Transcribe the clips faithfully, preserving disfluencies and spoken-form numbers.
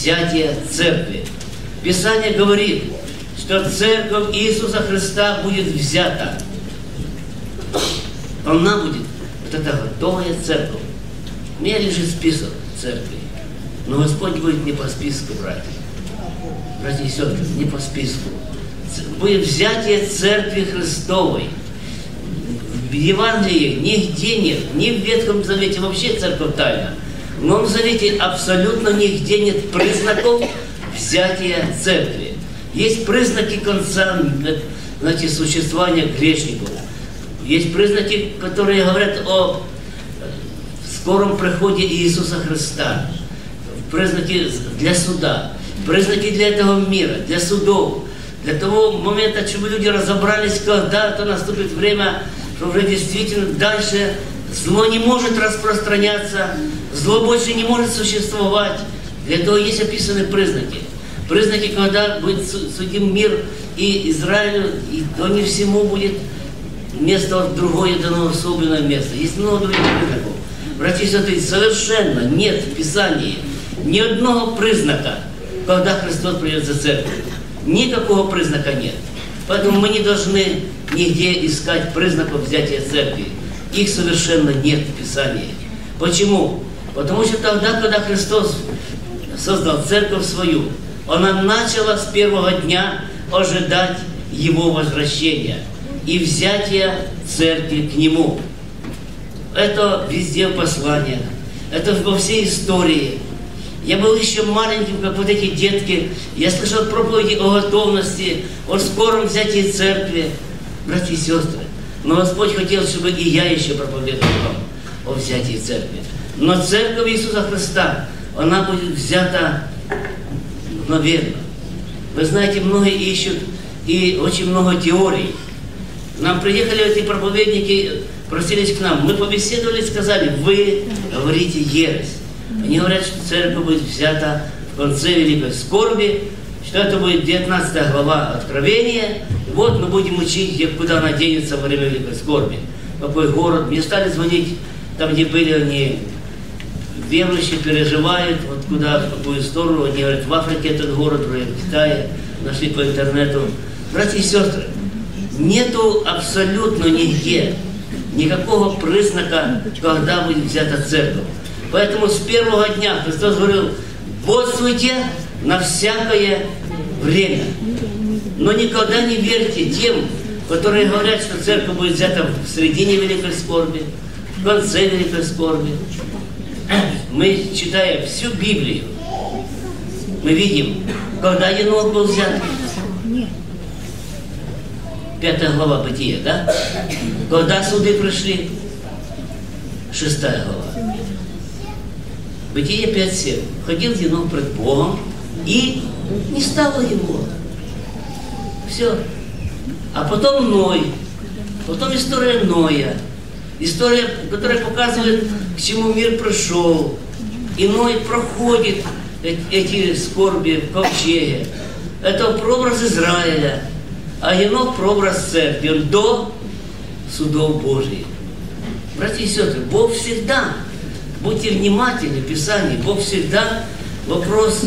взятие церкви. Писание говорит, что церковь Иисуса Христа будет взята. Она будет, вот эта готовая церковь. У меня лежит список церкви, но Господь будет не по списку, братья. Братья и сестры, не по списку. Будет взятие церкви Христовой. В Евангелии нигде нет, ни в Ветхом Завете, вообще церковь тайна. В Новом Завете абсолютно нигде нет признаков взятия церкви. Есть признаки конца, знаете, существования грешников. Есть признаки, которые говорят о скором приходе Иисуса Христа. Признаки для суда. Признаки для этого мира, для судов. Для того момента, чтобы люди разобрались, когда-то наступит время, что уже действительно дальше зло не может распространяться, зло больше не может существовать. Для этого есть описаны признаки. Признаки, когда будет судим мир и Израилю, и то не всему будет место другое дано, особенное место. Есть много других признаков. Братья и сестры, совершенно нет в Писании ни одного признака, когда Христос придет за церковь. Никакого признака нет. Поэтому мы не должны нигде искать признаков взятия церкви. Их совершенно нет в Писании. Почему? Потому что тогда, когда Христос создал церковь свою, она начала с первого дня ожидать Его возвращения и взятия церкви к Нему. Это везде в посланиях, это во всей истории. Я был еще маленьким, как вот эти детки. Я слышал проповеди о готовности, о скором взятии церкви. Братья и сестры, но Господь хотел, чтобы и я еще проповедовал вам о взятии церкви. Но церковь Иисуса Христа, она будет взята мгновенно. Вы знаете, многие ищут и очень много теорий. Нам приехали эти проповедники, просились к нам. Мы побеседовали и сказали, вы говорите ересь. Они говорят, что церковь будет взята в конце великой скорби, что это будет девятнадцатая глава Откровения. И вот мы будем учить, где, куда она денется во время великой скорби. Какой город. Мне стали звонить, там, где были они, верующие, переживают, вот куда, в какую сторону. Они говорят, в Африке этот город, в Китае, нашли по интернету. Братья и сестры, нету абсолютно нигде никакого признака, когда будет взята церковь. Поэтому с первого дня Христос говорил, бодствуйте на всякое время. Но никогда не верьте тем, которые говорят, что церковь будет взята в середине великой скорби, в конце великой скорби. Мы, читая всю Библию, мы видим, когда Енох был взят. Пятая глава Бытия, да? Когда суды пришли. Шестая глава. Бытие пять семь. Ходил Енох пред Богом, и не стало его. Все. А потом Ной. Потом история Ноя. История, которая показывает, к чему мир пришел. И Ной проходит эти скорби в ковчеге. Это прообраз Израиля. А Енох прообраз церкви. Он до судов Божьих. Братья и сестры, Бог всегда, будьте внимательны в Писании, Бог всегда вопрос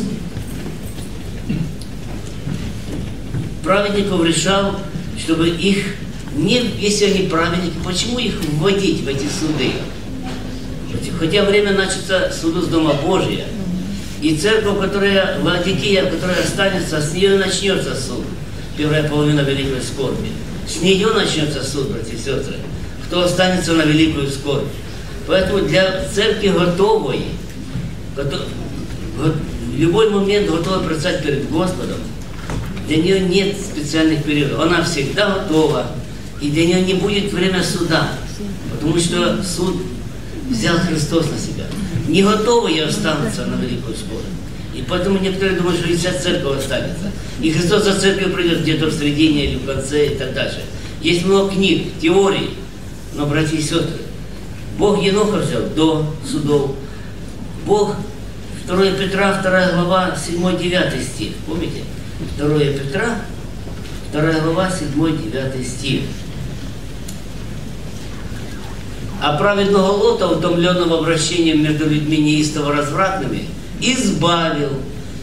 праведников решал, чтобы их, не, если они праведники, почему их вводить в эти суды? Хотя время начнется суду с Дома Божия. И церковь, которая, Лаодикия, которая останется, с нее начнется суд. Первая половина великой скорби. С нее начнется суд, братья и сестры. Кто останется на великую скорбь. Поэтому для церкви готовой, готов, в любой момент готова предстать перед Господом, для нее нет специальных периодов. Она всегда готова, и для нее не будет время суда, потому что суд взял Христос на себя. Не готовые останутся на великую скорбь. И поэтому некоторые думают, что и вся церковь останется. И Христос за церковью придет где-то в середине или в конце и так дальше. Есть много книг, теорий, но, братья и сестры, Бог Еноха взял до судов. Бог, второе Петра, вторая глава, седьмой-девятый стих. Помните? второе Петра, вторая глава, седьмой-девятый стих. А праведного Лота, утомленного обращением между людьми неистово развратными, избавил